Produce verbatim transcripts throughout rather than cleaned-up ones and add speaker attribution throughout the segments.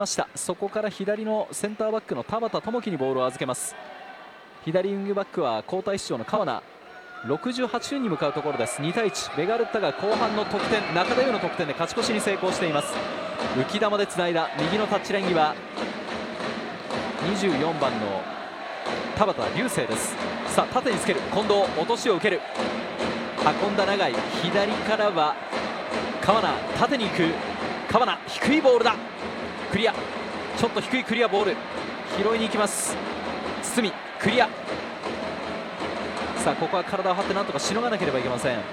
Speaker 1: ました。そこから左のセンターバックの田畑智樹にボールを預けます。左ウィングバックは交代出場の川名、ろくじゅうはちふんに向かうところです。にたいいち、ベガルッタが後半の得点、中田優の得点で勝ち越しに成功しています。浮き球でつないだ右のタッチライン際、にじゅうよんばんの田畑流星です。さあ縦につける近藤、落としを受ける、運んだ長い、左からは川名、縦に行く川名、低いボールだ、クリア、ちょっと低いクリアボール、拾いに行きます。堤、クリア。さあここは体を張ってなんとかしのがなければいけません。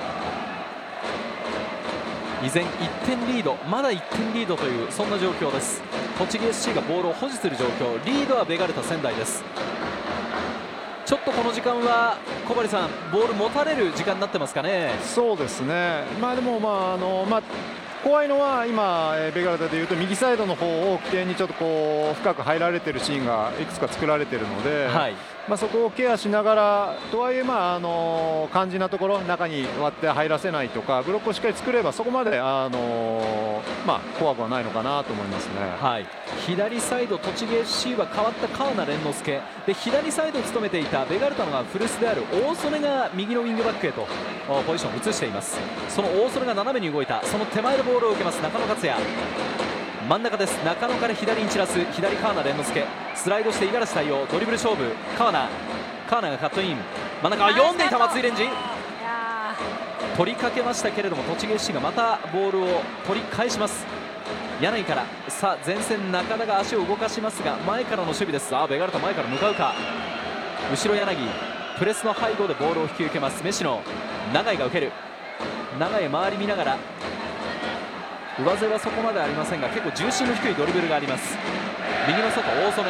Speaker 1: 依然いってんリード、まだいってんリードというそんな状況です。栃木 エスシー がボールを保持する状況、リードはベガルタ仙台です。ちょっとこの時間は小針さん、ボール持たれる時間になってますかね。
Speaker 2: そうですね、まあ、でも、まああのまあ、怖いのは今、ベガルタでいうと右サイドの方を起点にちょっとこう深く入られているシーンがいくつか作られているので、はい、まあそこをケアしながら、とはいえ、まああの肝心なところ、中に割って入らせないとか、ブロックをしっかり作れば、そこまで、あのまあ、怖くはないのかなと思いますね。
Speaker 1: はい、左サイド、栃木 エフシー は変わった川名蓮之介で、左サイドを務めていたベガルタのが古巣である大曽根が右のウィングバックへとポジションを移しています。その大曽根が斜めに動いた、その手前でボールを受けます中野克也、真ん中です。中野から左に散らす、左川名蓮之介、スライドして五十嵐対応、ドリブル勝負、川名川名がカットイン、真ん中は読んでいた松井レンジ、取りかけましたけれども、栃木 エフシー がまたボールを取り返します。柳から、さあ前線中田が足を動かしますが、前からの守備です。ああベガルタ前から向かうか、後ろ柳、プレスの背後でボールを引き受けます。メシノ、永井が受ける、永井周り見ながら、上背はそこまでありませんが結構重心の低いドリブルがあります。右の外、大曽根、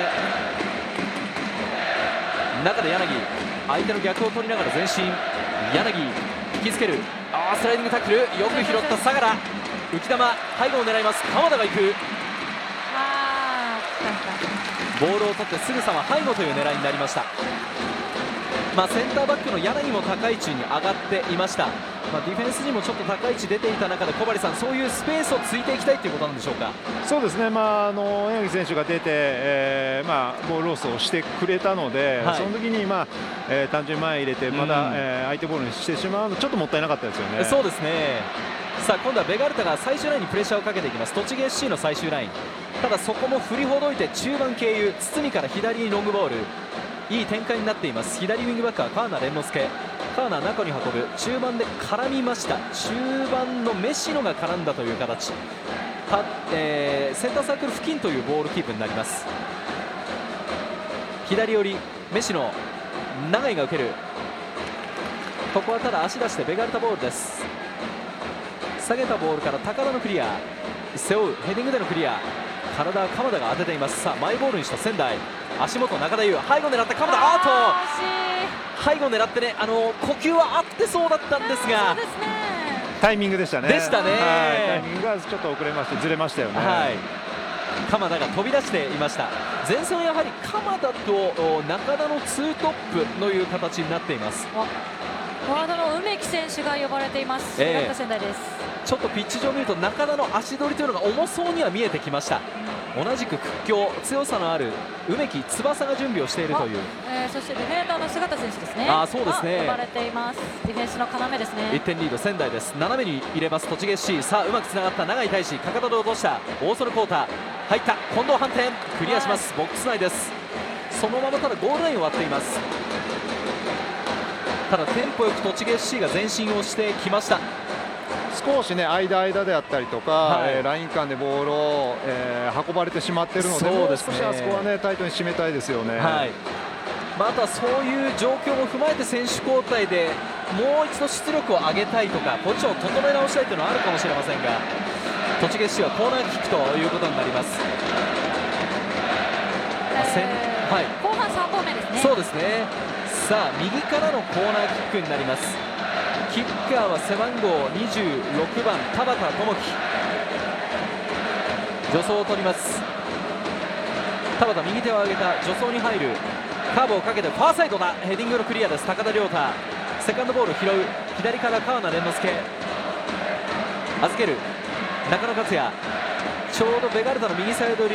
Speaker 1: 中で柳、相手の逆を取りながら前進、柳引きつける、あースライディングタックル、よく拾った相良、浮き球、背後を狙います。鎌田が行く、ボールを取ってすぐさま背後という狙いになりました。まあ、センターバックの柳も高い位置に上がっていました。まあ、ディフェンスにもちょっと高い位置出ていた中で、小針さん、そういうスペースをついていきたいということなんでしょうか。
Speaker 2: そうですね、まあ、あの柳選手が出て、えーまあ、ボールロスをしてくれたので、はい、その時に、まあえー、単純に前に入れて、まだ、うんえー、相手ボールにしてしまうのちょっともったいなかったですよね。
Speaker 1: そうですね。さあ今度はベガルタが最終ラインにプレッシャーをかけていきます。栃木 エフシー の最終ライン、ただそこも振りほどいて中盤経由、堤から左にロングボール、いい展開になっています。左ウィングバックは川名蓮之介、川名中に運ぶ、中盤で絡みました。中盤のメシノが絡んだという形、は、えー、センターサークル付近というボールキープになります。左寄りメシノ、永井が受ける、ここはただ足出してベガルタボールです。下げたボールから高田のクリア、背負うヘディングでのクリア、体は鎌田が当てています。さあマイボールにした仙台、足元中田優、背後狙った鎌田、あーっと背後狙ってね、あの呼吸は合ってそうだったんですが、
Speaker 2: そうですね、タイミングでしたね。
Speaker 1: でしたね、
Speaker 2: タイミングがちょっと遅れましてずれましたよね。はい、
Speaker 1: 鎌田が飛び出していました。前線はやはり鎌田と中田のツートップという形になっています。
Speaker 3: フォワードの梅木選手が呼ばれています。ベガルタ仙台です。
Speaker 1: ちょっとピッチ上を見ると中田の足取りというのが重そうには見えてきました。同じく屈強、強さのある梅木翼が準備をしているという、
Speaker 3: えー、そしてディフェンダーの姿選手ですね。
Speaker 1: あそうですね、
Speaker 3: 呼ばれています。ディフェンスの要ですね。
Speaker 1: いってんリード仙台です。斜めに入れます栃木 エフシー。 さあうまくつながった永井大志、かかとで落とした大曽根浩太、入った近藤反転、クリアします。ボックス内です。そのままただゴールラインを割っています。ただテンポよく栃木 エフシー が前進をしてきました。
Speaker 2: 少しね間間であったりとか、はい、えー、ライン間でボールを、えー、運ばれてしまっているので、もう少しあそこはねタイトに締めたいですよね。はい、
Speaker 1: まあ、あとはそういう状況も踏まえて選手交代でもう一度出力を上げたいとかポジションを整え直したいというのはあるかもしれませんが、栃木 エフシー はコーナーキックということになります。
Speaker 3: えーはい、後半さんぼんめですね。
Speaker 1: そうですね。さあ右からのコーナーキックになります。キッカーは背番号にじゅうろくばん田畑智樹、助走を取ります。田畑右手を上げた、助走に入る、カーブをかけてファーサイドだ、ヘディングのクリアです。高田亮太、セカンドボール拾う、左から川名蓮之介、預ける中野克也、 ちょうどベガルタの右サイド